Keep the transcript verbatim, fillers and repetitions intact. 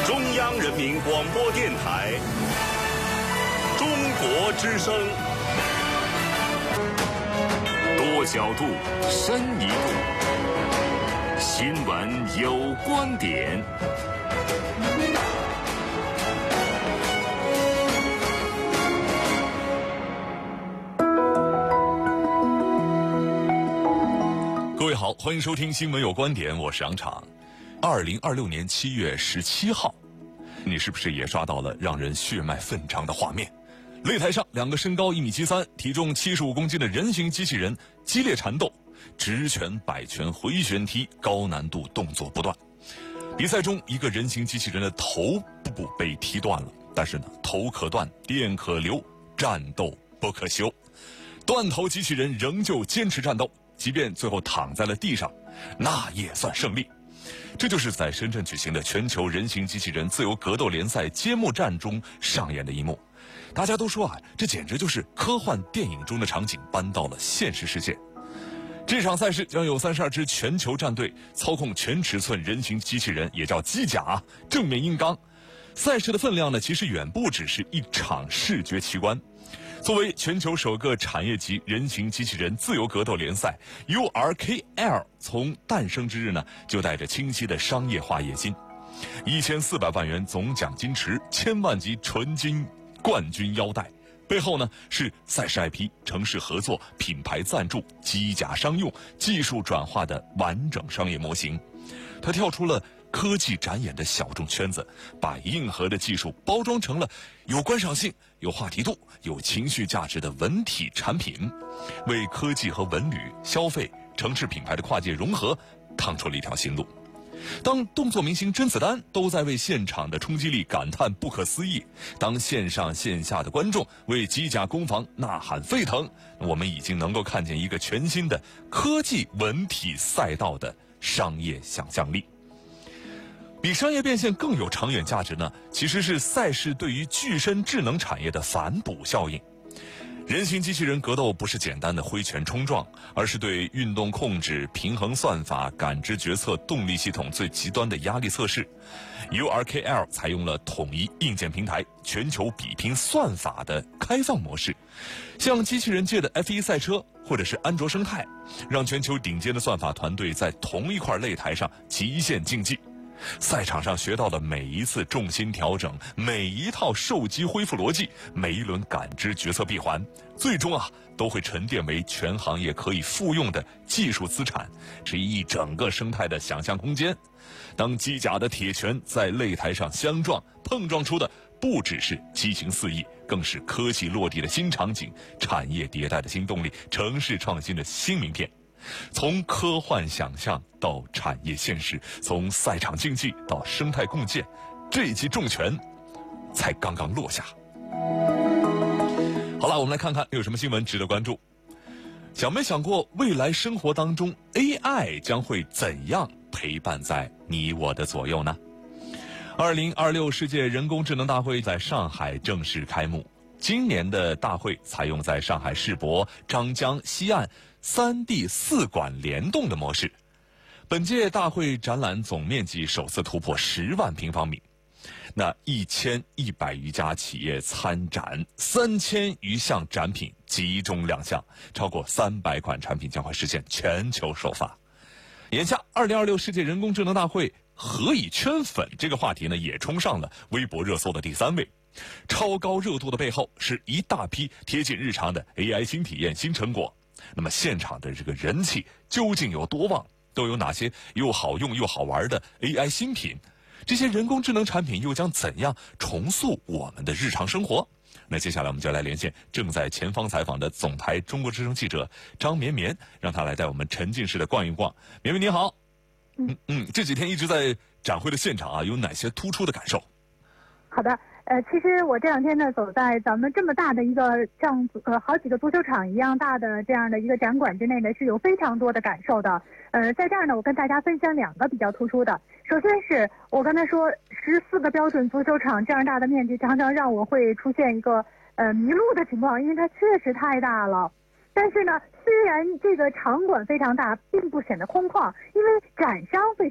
中央人民广播电台中国之声，多角度，深一度，新闻有观点。各位好，欢迎收听《新闻有观点》，我是杨昶。二零二六年七月十七号，你是不是也刷到了让人血脉奋张的画面？擂台上，两个身高一米七三、体重七十五公斤的人形机器人激烈缠斗，直拳、摆拳、回旋踢，高难度动作不断。比赛中，一个人形机器人的头部被踢断了，但是呢，头可断，电可流，战斗不可休。断头机器人仍旧坚持战斗，即便最后躺在了地上，那也算胜利。这就是在深圳举行的全球人形机器人自由格斗联赛揭幕战中上演的一幕。大家都说啊，这简直就是科幻电影中的场景搬到了现实世界。这场赛事将有三十二支全球战队操控全尺寸人形机器人，也叫机甲，正面硬刚。赛事的分量呢，其实远不只是一场视觉奇观。作为全球首个产业级人形机器人自由格斗联赛 U R K L 从诞生之日呢，就带着清晰的商业化野心。一千四百万元总奖金池，千万级纯金冠军腰带，背后呢是赛事 I P、城市合作、品牌赞助、机甲商用、技术转化的完整商业模型。它跳出了科技展演的小众圈子，把硬核的技术包装成了有观赏性、有话题度、有情绪价值的文体产品，为科技和文旅、消费、城市品牌的跨界融合趟出了一条新路。当动作明星甄子丹都在为现场的冲击力感叹不可思议，当线上线下的观众为机甲攻防呐喊沸腾，我们已经能够看见一个全新的科技文体赛道的商业想象力。比商业变现更有长远价值呢，其实是赛事对于具身智能产业的反哺效应。人形机器人格斗不是简单的挥拳冲撞，而是对运动控制、平衡算法、感知决策、动力系统最极端的压力测试。U R K L 采用了统一硬件平台、全球比拼算法的开放模式，像机器人界的 F 一 赛车或者是安卓生态，让全球顶尖的算法团队在同一块擂台上极限竞技。赛场上学到的每一次重心调整，每一套受击恢复逻辑，每一轮感知决策闭环，最终啊都会沉淀为全行业可以复用的技术资产，是一整个生态的想象空间。当机甲的铁拳在擂台上相撞，碰撞出的不只是激情四溢，更是科技落地的新场景，产业迭代的新动力，城市创新的新名片。从科幻想象到产业现实，从赛场竞技到生态共建，这一记重拳才刚刚落下。好了，我们来看看有什么新闻值得关注。想没想过未来生活当中 A I 将会怎样陪伴在你我的左右呢？二零二六世界人工智能大会在上海正式开幕。今年的大会采用在上海世博、张江、西岸三地四馆联动的模式。本届大会展览总面积首次突破十万平方米，那一千一百余家企业参展，三千余项展品集中亮相，超过三百款产品将会实现全球首发。眼下二零二六世界人工智能大会何以圈粉这个话题呢，也冲上了微博热搜的第三位。超高热度的背后是一大批贴近日常的 A I 新体验、新成果。那么现场的这个人气究竟有多旺？都有哪些又好用又好玩的 A I 新品？这些人工智能产品又将怎样重塑我们的日常生活？那接下来我们就来连线正在前方采访的总台中国之声记者张绵绵，让他来带我们沉浸式的逛一逛。绵绵您好。嗯嗯，这几天一直在展会的现场啊，有哪些突出的感受？ 好的。呃，其实我这两天呢，走在咱们这么大的一个像呃好几个足球场一样大的这样的一个展馆之内呢，是有非常多的感受的。呃，在这儿呢，我跟大家分享两个比较突出的。首先是我刚才说十四个标准足球场这样大的面积，常常让我会出现一个呃迷路的情况，因为它确实太大了。但是呢，虽然这个场馆非常大，并不显得空旷，因为展商非